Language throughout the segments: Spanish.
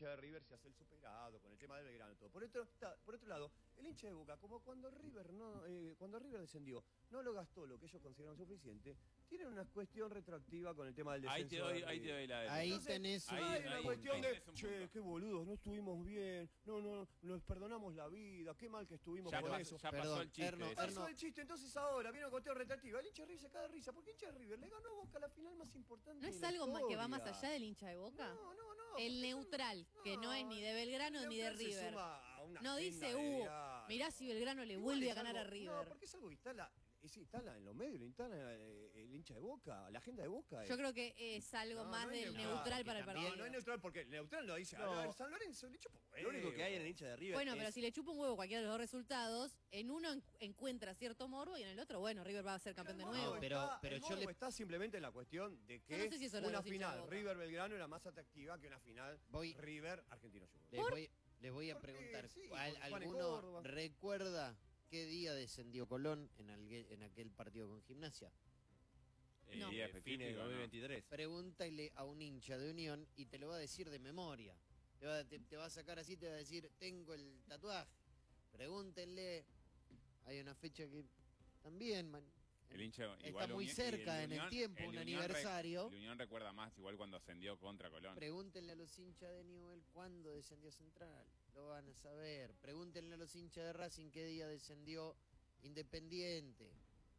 hincha de River se hace el superado con el tema del Belgrano, todo. Por otro lado, el hincha de Boca, como cuando River descendió, no lo gastó lo que ellos consideraron suficiente, tienen una cuestión retroactiva con el tema del descenso. Ahí te doy la de Ahí Entonces, tenés hay una cuestión de, un che, punto. qué boludos, no estuvimos bien, no, nos perdonamos la vida, qué mal que estuvimos Ya por pasó, eso. ya Perdón, pasó el chiste. Erno, ese. Pasó el chiste, entonces ahora viene una cuestión retroactiva. El hincha de River se cae de risa, porque el hincha de River le ganó a Boca la final más importante ¿No de es la algo más que va más historia. allá del hincha de Boca? No. El neutral, que no es ni de Belgrano el ni de neutral se River. suma a una No dice, agenda de Belgrano. mirá si Belgrano le Igual vuelve es a ganar algo- a River. No, porque es algo que instala en los medios, lo instala el hincha de Boca, la agenda de Boca. Yo creo que es algo más no es del neutral, neutral para el No, partido. no es neutral porque el neutral lo dice. No. A San Lorenzo le chupa un Lo único huevo. que hay en el hincha de River Bueno, es... pero si le chupa un huevo cualquiera de los dos resultados, en uno encuentra cierto morbo y en el otro, bueno, River va a ser campeón de El nuevo. morbo pero el yo morbo le- está simplemente en la cuestión de que Yo no sé si eso lo de una los hinchas de final Boca. River-Belgrano era más atractiva que una final River-Argentino Juniors. Les voy a Porque preguntar, sí, porque Juan en ¿alguno Córdoba. recuerda qué día descendió Colón en aquel partido con Gimnasia? No. Día fines específico, de ¿no? 2023. Pregúntale a un hincha de Unión y te lo va a decir de memoria. Te va a sacar así, te va a decir, tengo el tatuaje. Pregúntenle, hay una fecha que también El hincha está igual muy Unión- cerca y en el tiempo, un Unión aniversario. El Unión recuerda más igual cuando ascendió contra Colón. Pregúntenle a los hinchas de Newell cuándo descendió Central. Lo van a saber. Pregúntenle a los hinchas de Racing qué día descendió Independiente.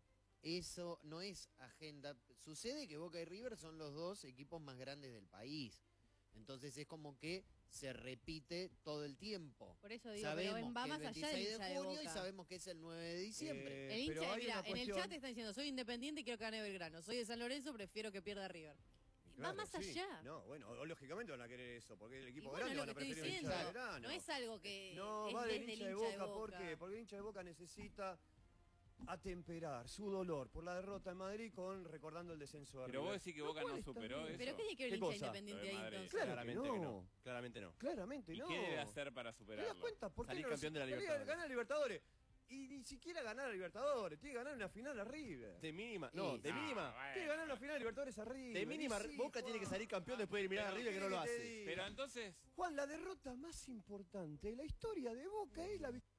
Eso no es agenda. Sucede que Boca y River son los dos equipos más grandes del país. Entonces es como que se repite todo el tiempo. Por eso digo, pero va que más el allá del 26 hincha de de junio y Boca. sabemos que es el 9 de diciembre. El pero hincha, hay mira, una en el cuestión- chat está diciendo, soy independiente y quiero que gane Belgrano. Soy de San Lorenzo, prefiero que pierda River. Va Claro, más sí. allá. No, bueno, lógicamente van a querer eso, porque el Y equipo bueno, grande es van lo a que estoy preferir el hincha de diciendo. Belgrano. No es algo que No, es va del desde hincha de el Boca, ¿por qué? Porque el hincha de Boca necesita atemperar su dolor por la derrota en Madrid recordando el descenso de Pero River. vos decís que Boca Lo cual no está superó bien. eso. ¿Pero qué tiene que ver ¿Qué el hincha cosa? independiente Lo de ahí Madrid. entonces? Claro Claramente que que no. no. Claramente no. Claramente ¿Y no. qué debe hacer para ¿Te das superarlo? cuenta? ¿Por qué Salir no campeón de la quería Libertadores. ganar a Libertadores? Y ni siquiera ganar a Libertadores, tiene que ganar una final a River. De mínima. No, de mínima. bueno. Tiene que ganar una final a Libertadores a River. De mínima, Y sí, Boca Juan. tiene que salir campeón después de eliminar a Pero River, que no lo ¿qué te hace. diga? Pero entonces, Juan, la derrota más importante de la historia de Boca es la victoria.